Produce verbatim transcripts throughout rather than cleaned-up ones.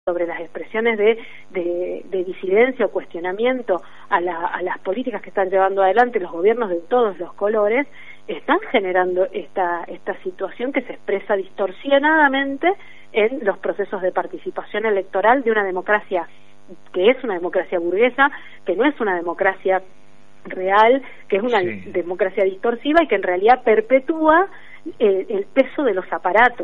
sobre las expresiones de, de, de disidencia o cuestionamiento a, la, a las políticas que están llevando adelante los gobiernos de todos los colores, están generando esta, esta situación que se expresa distorsionadamente en los procesos de participación electoral de una democracia que es una democracia burguesa, que no es una democracia real, que es una sí. democracia distorsiva y que en realidad perpetúa eh, el peso de los aparatos.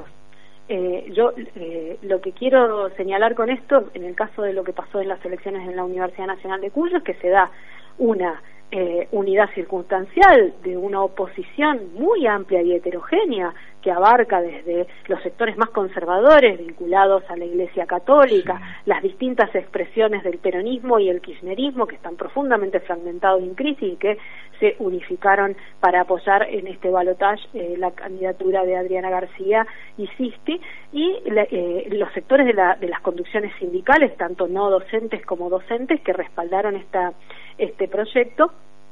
Eh, yo eh, lo que quiero señalar con esto, en el caso de lo que pasó en las elecciones en la Universidad Nacional de Cuyo, es que se da una eh, unidad circunstancial de una oposición muy amplia y heterogénea que abarca desde los sectores más conservadores vinculados a la Iglesia Católica, sí. las distintas expresiones del peronismo y el kirchnerismo que están profundamente fragmentados en crisis y que se unificaron para apoyar en este balotaje eh, la candidatura de Adriana García y Sisti, y la, eh, los sectores de, la, de las conducciones sindicales, tanto no docentes como docentes, que respaldaron esta, este proyecto,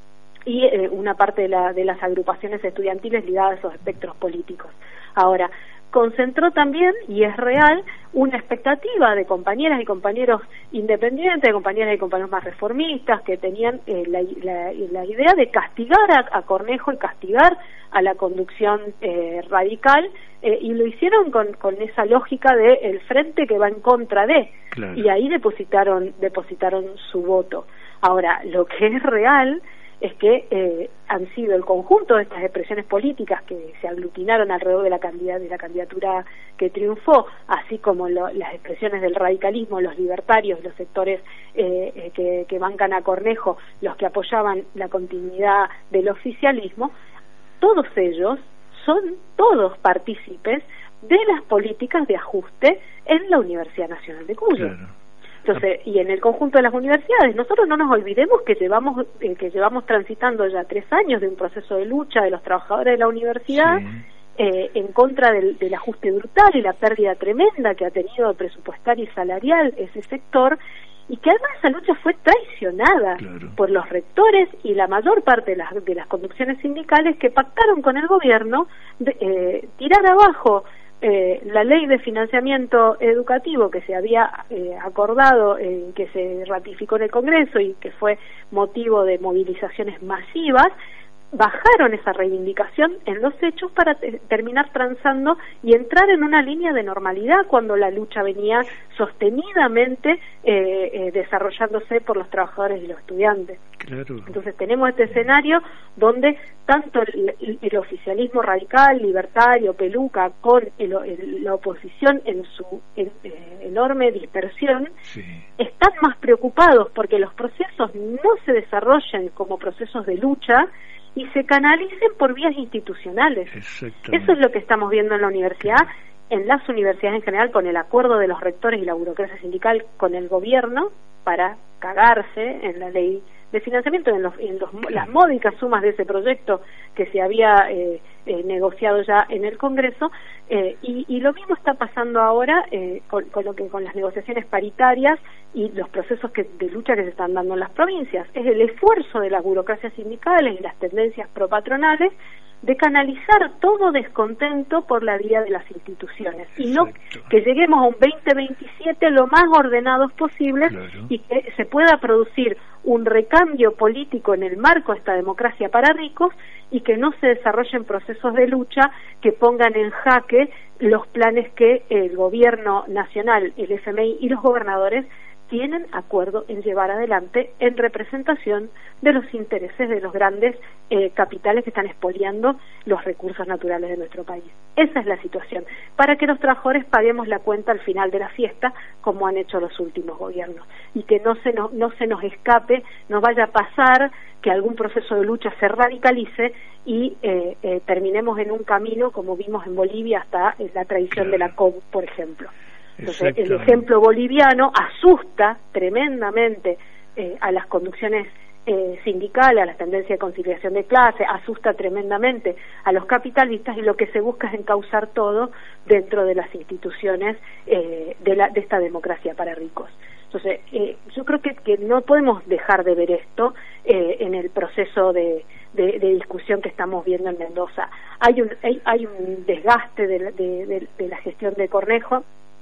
y eh, una parte de, la, de las agrupaciones estudiantiles ligadas a esos espectros políticos. Ahora, concentró también, y es real, una expectativa de compañeras y compañeros independientes, de compañeras y compañeros más reformistas, que tenían eh, la, la, la idea de castigar a, a Cornejo y castigar a la conducción eh, radical, eh, y lo hicieron con, con esa lógica de el frente que va en contra de, claro. y ahí depositaron, depositaron su voto. Ahora, lo que es real es que eh, han sido el conjunto de estas expresiones políticas que se aglutinaron alrededor de la candidatura, de la candidatura que triunfó, así como lo, las expresiones del radicalismo, los libertarios, los sectores eh, eh, que, que bancan a Cornejo, los que apoyaban la continuidad del oficialismo, todos ellos son todos partícipes de las políticas de ajuste en la Universidad Nacional de Cuyo. Claro. Entonces, y en el conjunto de las universidades, nosotros no nos olvidemos que llevamos eh, que llevamos transitando ya tres años de un proceso de lucha de los trabajadores de la universidad sí. eh, en contra del, del ajuste brutal y la pérdida tremenda que ha tenido presupuestaria y salarial ese sector, y que además esa lucha fue traicionada claro. por los rectores y la mayor parte de las, de las conducciones sindicales que pactaron con el gobierno de, eh, tirar abajo Eh, la ley de financiamiento educativo que se había eh, acordado, eh, que se ratificó en el Congreso y que fue motivo de movilizaciones masivas, bajaron esa reivindicación en los hechos para te terminar transando y entrar en una línea de normalidad cuando la lucha venía sostenidamente eh, eh, desarrollándose por los trabajadores y los estudiantes. Claro. Entonces tenemos este escenario donde tanto el, el oficialismo radical, libertario, peluca, con el, el, la oposición en su en, eh, enorme dispersión, sí. están más preocupados porque los procesos no se desarrollen como procesos de lucha y se canalicen por vías institucionales. Eso es lo que estamos viendo en la universidad, en las universidades en general, con el acuerdo de los rectores y la burocracia sindical con el gobierno para cagarse en la ley de financiamiento, en, los, en los, las módicas sumas de ese proyecto que se había eh, eh, negociado ya en el Congreso, eh, y, y lo mismo está pasando ahora eh, con, con lo que con las negociaciones paritarias y los procesos que, de lucha que se están dando en las provincias. Es el esfuerzo de las burocracias sindicales y las tendencias propatronales de canalizar todo descontento por la vía de las instituciones. Exacto. Y no que lleguemos a un veinte veintisiete lo más ordenados posibles, claro. y que se pueda producir un recambio político en el marco de esta democracia para ricos y que no se desarrollen procesos de lucha que pongan en jaque los planes que el gobierno nacional, el F M I y los gobernadores tienen acuerdo en llevar adelante en representación de los intereses de los grandes eh, capitales que están expoliando los recursos naturales de nuestro país. Esa es la situación, para que los trabajadores paguemos la cuenta al final de la fiesta, como han hecho los últimos gobiernos, y que no se nos, no se nos escape, no vaya a pasar que algún proceso de lucha se radicalice y eh, eh, terminemos en un camino como vimos en Bolivia hasta eh, la traición claro. de la C O B, por ejemplo. Entonces, el ejemplo boliviano asusta tremendamente eh, a las conducciones eh, sindicales, a las tendencias de conciliación de clase, asusta tremendamente a los capitalistas, y lo que se busca es encauzar todo dentro de las instituciones eh, de, la, de esta democracia para ricos. Entonces, eh, yo creo que, que no podemos dejar de ver esto eh, en el proceso de, de, de discusión que estamos viendo en Mendoza. Hay un, hay, hay un desgaste de, de, de, de la gestión de Cornejo,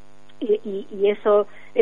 y, y, y eso